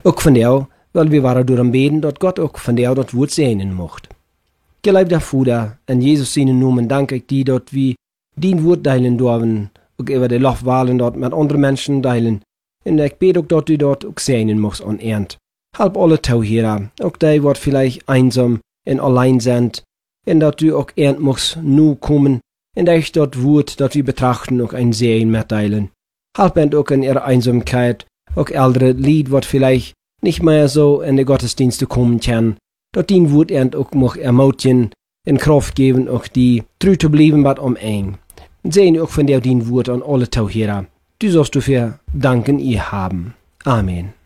Ook van jou, weil wir waren door am beden, dat Gott ook van jou dat woord segnen mocht. Geliebter Vater, in Jesus seinen Namen danke ich dir, dat wir dien woord delen dürfen, ook über die Lofwahlen dort mit anderen Menschen delen. En ich bete ook dat du dort ook segnen mocht an Ernt. Help alle Tauhierer, ook die wat vielleicht einsam en allein sind, en dat du ook Ernt mocht nu kommen, en dat ich dort woord dat wir betrachten ook ein Segen mitteilen. Help Ernt ook in ihrer Einsamkeit, ook ältere Lied wat vielleicht nicht mehr so in die Gottesdienste kommen kann, dat dien woord Ernt ook mocht ermutigen en Kraft geben, ook die treu te blijven wat eng. Sehen auch von dir dien woord an alle Tauhierer. Du sollst dafür danken ihr haben. Amen.